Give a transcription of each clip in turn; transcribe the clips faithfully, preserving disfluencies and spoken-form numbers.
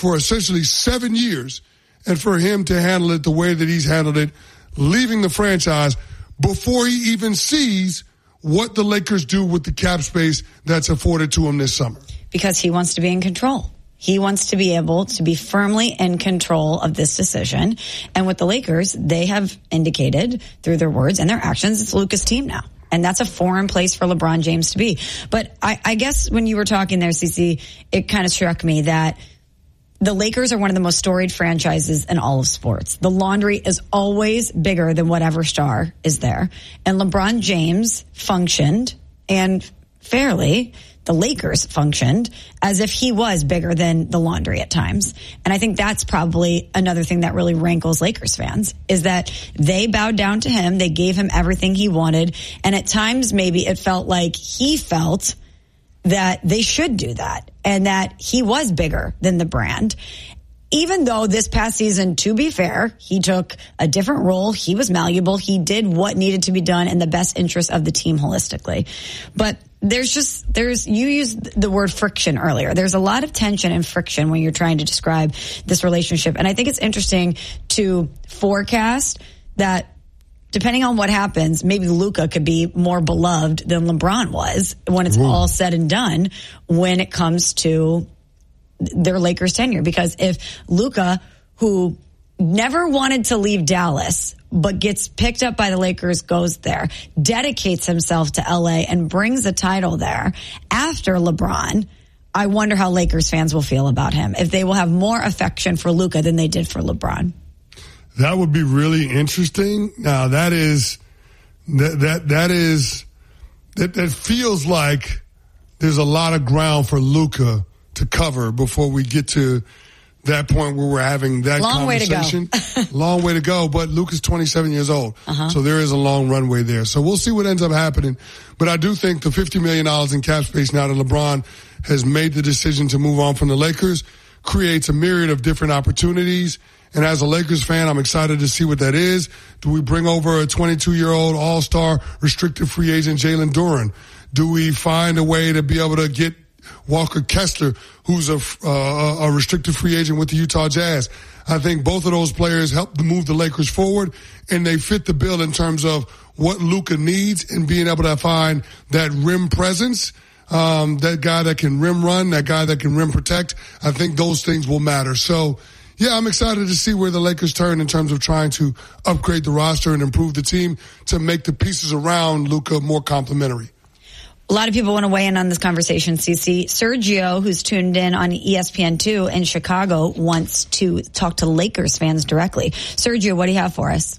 for essentially seven years and for him to handle it the way that he's handled it, leaving the franchise before he even sees what the Lakers do with the cap space that's afforded to him this summer. Because he wants to be in control. He wants to be able to be firmly in control of this decision. And with the Lakers, they have indicated through their words and their actions, it's Luka's team now. And that's a foreign place for LeBron James to be. But I, I guess when you were talking there, CeCe, it kind of struck me that the Lakers are one of the most storied franchises in all of sports. The laundry is always bigger than whatever star is there. And LeBron James functioned, and fairly, the Lakers functioned as if he was bigger than the laundry at times. And I think that's probably another thing that really rankles Lakers fans, is that they bowed down to him. They gave him everything he wanted. And at times, maybe it felt like he felt that they should do that and that he was bigger than the brand. Even though this past season, to be fair, he took a different role. He was malleable. He did what needed to be done in the best interest of the team holistically. But there's just, there's, you used the word friction earlier. There's a lot of tension and friction when you're trying to describe this relationship. And I think it's interesting to forecast that depending on what happens, maybe Luka could be more beloved than LeBron was when it's Ooh. all said and done when it comes to their Lakers tenure. Because if Luka, who never wanted to leave Dallas, but gets picked up by the Lakers, goes there, dedicates himself to L A and brings a title there after LeBron, I wonder how Lakers fans will feel about him, if they will have more affection for Luka than they did for LeBron. That would be really interesting. Now that is, that, that, that is, that, that feels like there's a lot of ground for Luka to cover before we get to that point where we're having that long conversation. Way to go. Long way to go. But Luka's twenty-seven years old. Uh-huh. So there is a long runway there. So we'll see what ends up happening. But I do think the fifty million dollars in cap space now that LeBron has made the decision to move on from the Lakers creates a myriad of different opportunities. And as a Lakers fan, I'm excited to see what that is. Do we bring over a twenty-two-year-old all-star restricted free agent Jalen Duren? Do we find a way to be able to get Walker Kessler, who's a, uh, a restricted free agent with the Utah Jazz? I think both of those players help to move the Lakers forward, and they fit the bill in terms of what Luka needs and being able to find that rim presence, um, that guy that can rim run, that guy that can rim protect. I think those things will matter. So, yeah, I'm excited to see where the Lakers turn in terms of trying to upgrade the roster and improve the team to make the pieces around Luka more complementary. A lot of people want to weigh in on this conversation, CeCe. Sergio, who's tuned in on E S P N two in Chicago, wants to talk to Lakers fans directly. Sergio, what do you have for us?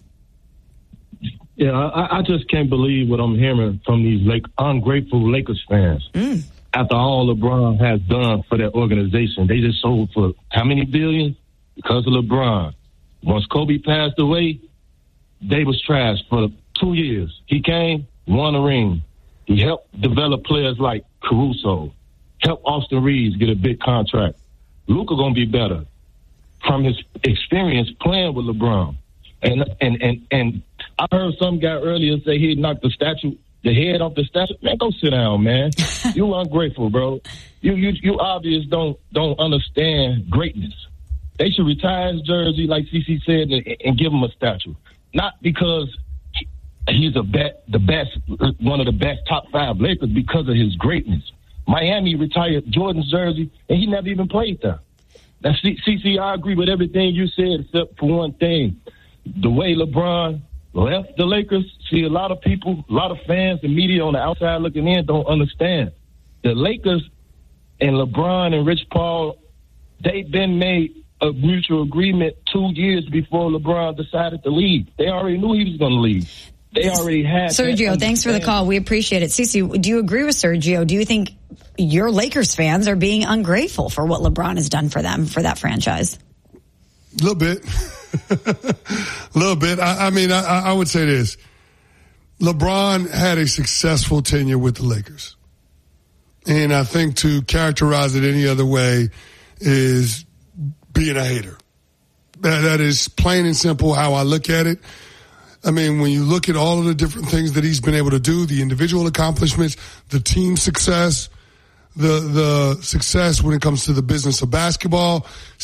Yeah, I, I just can't believe what I'm hearing from these Lake, ungrateful Lakers fans. Mm. After all LeBron has done for their organization, they just sold for how many billions? Because of LeBron. Once Kobe passed away, they was trash for two years. He came, won a ring. He helped develop players like Caruso, helped Austin Reeves get a big contract. Luka gonna be better from his experience playing with LeBron. And and and and I heard some guy earlier say he knocked the statue, the head off the statue. Man, go sit down, man. You ungrateful, bro. You you you obviously don't don't understand greatness. They should retire his jersey, like CeCe said, and, and give him a statue. Not because he, he's a bet, the best, one of the best top five Lakers, because of his greatness. Miami retired Jordan's jersey, and he never even played there. Now, CeCe, I agree with everything you said, except for one thing. The way LeBron left the Lakers, see, a lot of people, a lot of fans and media on the outside looking in don't understand. The Lakers and LeBron and Rich Paul, they've been made a mutual agreement two years before LeBron decided to leave. They already knew he was going to leave. They already had. Sergio, thanks for the call. We appreciate it. CeCe, do you agree with Sergio? Do you think your Lakers fans are being ungrateful for what LeBron has done for them, for that franchise? A little bit. A little bit. I, I mean, I, I would say this. LeBron had a successful tenure with the Lakers. And I think to characterize it any other way is being a hater. That, that is plain and simple how I look at it. I mean, when you look at all of the different things that he's been able to do, the individual accomplishments, the team success, the, the success when it comes to the business of basketball,